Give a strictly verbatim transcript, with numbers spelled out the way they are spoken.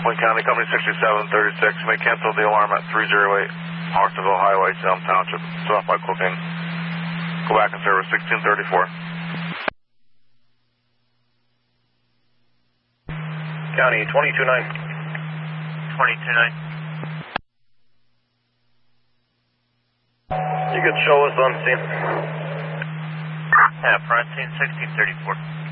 Wayne County, Company sixty-seven thirty-six, may cancel the alarm at three oh eight Marksville Highway, Salem Township. It's off by cocaine. Go back in service, sixteen thirty-four. County, twenty-two nine. twenty-two nine. You could show us on scene. Yeah, front scene, sixteen thirty-four.